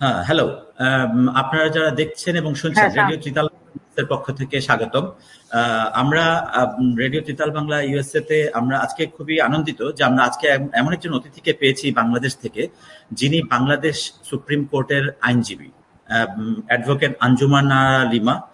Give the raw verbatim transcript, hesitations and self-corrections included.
হ্যাঁ, হ্যালো। আম আপনারা যারা দেখছেন এবং শুনছেন হ্যাঁ, রেডিও সাম ত্রিতাল এর পক্ষ থেকে স্বাগতম। আ আমরা আম রেডিও ত্রিতাল বাংলা ইউএসএ তে আমরা আজকে খুবই আনন্দিত যে আমরা আজকে এম এমন একজন অতিথিকে পেয়েছি বাংলাদেশ থেকে, যিনি বাংলাদেশ সুপ্রিম কোর্টের আইনজীবী। আম অ্যাডভোকেট আঞ্জুমান আরা লিমা।